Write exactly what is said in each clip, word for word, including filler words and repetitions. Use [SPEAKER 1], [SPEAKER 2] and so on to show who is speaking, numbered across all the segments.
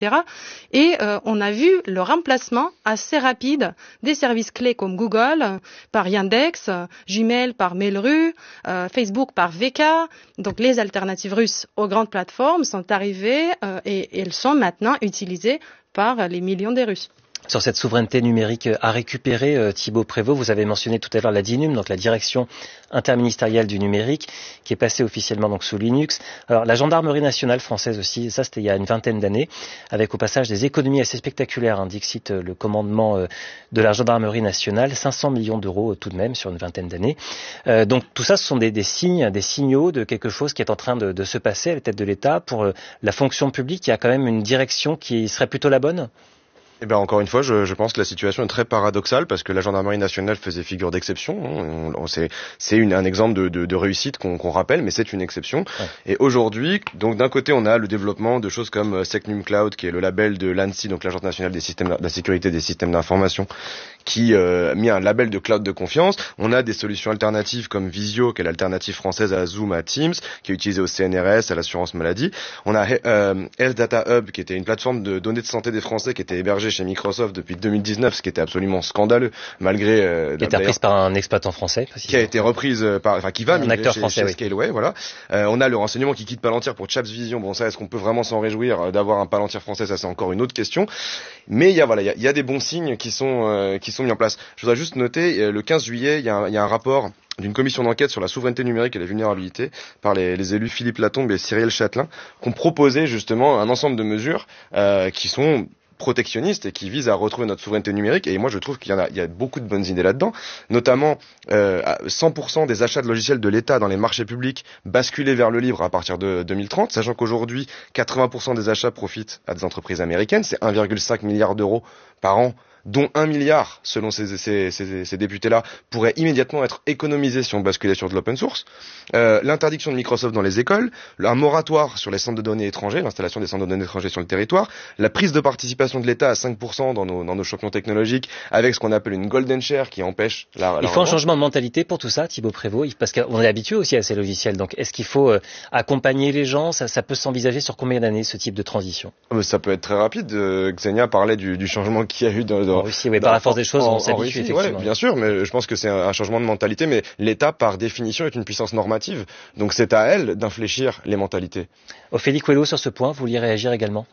[SPEAKER 1] cetera. Et euh, on a vu le remplacement assez rapide des services clés comme Google par Yandex, Gmail par Mail.ru, euh, Facebook par V K. Donc les alternatives russes aux grandes plateformes sont arrivées euh, et, et elles sont maintenant utilisées par les millions des Russes.
[SPEAKER 2] Sur cette souveraineté numérique à récupérer, euh, Thibaut Prévost, vous avez mentionné tout à l'heure la DINUM, donc la Direction interministérielle du numérique, qui est passée officiellement donc sous Linux. Alors la gendarmerie nationale française aussi, ça c'était il y a une vingtaine d'années, avec au passage des économies assez spectaculaires, hein, dixit euh, le commandement euh, de la gendarmerie nationale, cinq cents millions d'euros euh, tout de même sur une vingtaine d'années. Euh, donc tout ça, ce sont des, des signes, des signaux de quelque chose qui est en train de, de se passer à la tête de l'État pour euh, la fonction publique. Il y a quand même une direction qui serait plutôt la bonne.
[SPEAKER 3] Eh ben encore une fois, je, je pense que la situation est très paradoxale parce que la gendarmerie nationale faisait figure d'exception. On, on, c'est c'est une, un exemple de, de, de réussite qu'on, qu'on rappelle, mais c'est une exception. Ouais. Et aujourd'hui, donc d'un côté, on a le développement de choses comme Secnum Cloud, qui est le label de l'ANSSI, donc l'Agence nationale des systèmes de la sécurité des systèmes d'information, qui euh, a mis un label de cloud de confiance. On a des solutions alternatives comme Visio, qui est l'alternative française à Zoom, à Teams, qui est utilisée au C N R S, à l'assurance maladie. On a euh, Health Data Hub, qui était une plateforme de données de santé des Français, qui était hébergée chez Microsoft depuis deux mille dix-neuf, ce qui était absolument scandaleux, malgré... Euh,
[SPEAKER 2] qui a été reprise par un exploitant français.
[SPEAKER 3] Qui a été reprise par... Enfin, qui va
[SPEAKER 2] un acteur
[SPEAKER 3] chez,
[SPEAKER 2] français,
[SPEAKER 3] chez
[SPEAKER 2] oui.
[SPEAKER 3] Scaleway, voilà. Euh, on a le renseignement qui quitte Palantir pour Chaps Vision. Bon, ça, est-ce qu'on peut vraiment s'en réjouir d'avoir un Palantir français? Ça, c'est encore une autre question. Mais il y a, voilà, il y a, il y a des bons signes qui sont, euh, qui sont mis en place. Je voudrais juste noter, le quinze juillet, il y a un, il y a un rapport d'une commission d'enquête sur la souveraineté numérique et la vulnérabilité par les, les élus Philippe Latombe et Cyril Châtelain, qui ont proposé justement un ensemble de mesures euh, qui sont protectionnistes et qui visent à retrouver notre souveraineté numérique. Et moi, je trouve qu'il y en a, il y a beaucoup de bonnes idées là-dedans, notamment euh, cent pour cent des achats de logiciels de l'État dans les marchés publics basculer vers le libre à partir de deux mille trente, sachant qu'aujourd'hui, quatre-vingts pour cent des achats profitent à des entreprises américaines. C'est un virgule cinq milliard d'euros par an, dont un milliard, selon ces, ces, ces, ces députés-là, pourrait immédiatement être économisé si on basculait sur de l'open source. Euh, l'interdiction de Microsoft dans les écoles, un moratoire sur les centres de données étrangers, l'installation des centres de données étrangers sur le territoire, la prise de participation de l'État à cinq pour cent dans nos, dans nos champions technologiques, avec ce qu'on appelle une golden share qui empêche la... la
[SPEAKER 2] il faut
[SPEAKER 3] revente.
[SPEAKER 2] Un changement de mentalité pour tout ça, Thibaut Prévost, parce qu'on est habitué aussi à ces logiciels. Donc est-ce qu'il faut euh, accompagner les gens? ça, ça peut s'envisager sur combien d'années, ce type de transition?
[SPEAKER 3] Ça peut être très rapide. Euh, Xenia parlait du, du changement qu'il y a eu dans... dans
[SPEAKER 2] en Russie, oui, par la force des choses,
[SPEAKER 3] en,
[SPEAKER 2] on s'habitue effectivement.
[SPEAKER 3] Ouais, bien sûr, mais je pense que c'est un, un changement de mentalité, mais l'État, par définition, est une puissance normative. Donc c'est à elle d'infléchir les mentalités.
[SPEAKER 2] Ophélie Coelho, sur ce point, vous vouliez réagir également?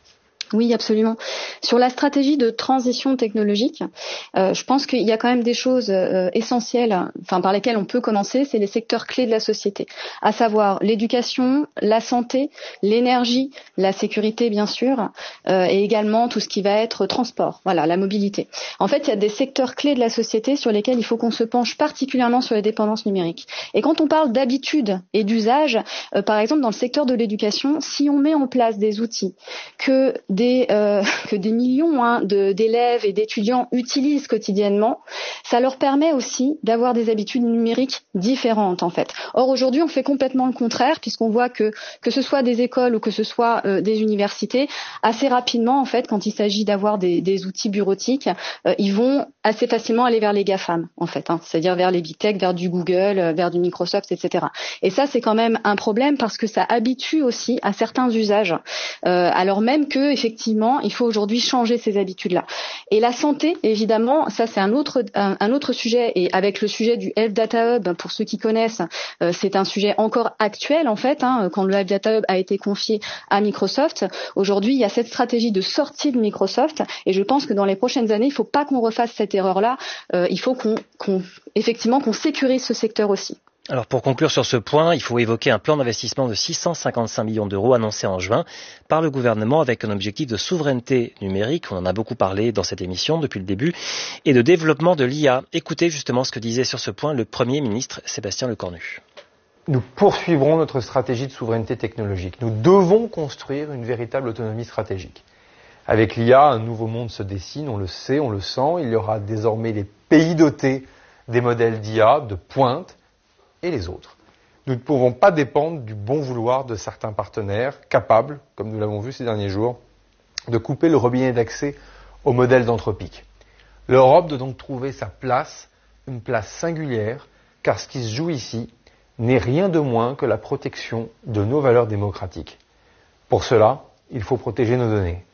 [SPEAKER 4] Oui, absolument. Sur la stratégie de transition technologique, euh, je pense qu'il y a quand même des choses euh, essentielles, enfin par lesquelles on peut commencer, c'est les secteurs clés de la société, à savoir l'éducation, la santé, l'énergie, la sécurité bien sûr, euh, et également tout ce qui va être transport, voilà, la mobilité. En fait, il y a des secteurs clés de la société sur lesquels il faut qu'on se penche particulièrement sur les dépendances numériques. Et quand on parle d'habitude et d'usage, euh, par exemple dans le secteur de l'éducation, si on met en place des outils que des Des, euh, que des millions hein, de, d'élèves et d'étudiants utilisent quotidiennement, ça leur permet aussi d'avoir des habitudes numériques différentes en fait. Or aujourd'hui, on fait complètement le contraire puisqu'on voit que que ce soit des écoles ou que ce soit euh, des universités, assez rapidement en fait, quand il s'agit d'avoir des, des outils bureautiques, euh, ils vont assez facilement aller vers les GAFAM en fait, hein, c'est-à-dire vers les big tech, vers du Google, vers du Microsoft, et cetera. Et ça, c'est quand même un problème parce que ça habitue aussi à certains usages, euh, alors même que effectivement Effectivement, il faut aujourd'hui changer ces habitudes-là. Et la santé, évidemment, ça c'est un autre un, un autre sujet. Et avec le sujet du Health Data Hub, pour ceux qui connaissent, euh, c'est un sujet encore actuel en fait. Hein, quand le Health Data Hub a été confié à Microsoft, aujourd'hui il y a cette stratégie de sortie de Microsoft. Et je pense que dans les prochaines années, il ne faut pas qu'on refasse cette erreur-là. Euh, il faut qu'on, qu'on effectivement qu'on sécurise ce secteur aussi.
[SPEAKER 2] Alors pour conclure sur ce point, il faut évoquer un plan d'investissement de six cent cinquante-cinq millions d'euros annoncé en juin par le gouvernement avec un objectif de souveraineté numérique, on en a beaucoup parlé dans cette émission depuis le début, et de développement de l'I A. Écoutez justement ce que disait sur ce point le Premier ministre Sébastien Lecornu.
[SPEAKER 5] Nous poursuivrons notre stratégie de souveraineté technologique. Nous devons construire une véritable autonomie stratégique. Avec l'I A, un nouveau monde se dessine, on le sait, on le sent. Il y aura désormais les pays dotés des modèles d'I A de pointe, et les autres. Nous ne pouvons pas dépendre du bon vouloir de certains partenaires capables, comme nous l'avons vu ces derniers jours, de couper le robinet d'accès aux modèles d'anthropique. L'Europe doit donc trouver sa place, une place singulière, car ce qui se joue ici n'est rien de moins que la protection de nos valeurs démocratiques. Pour cela, il faut protéger nos données.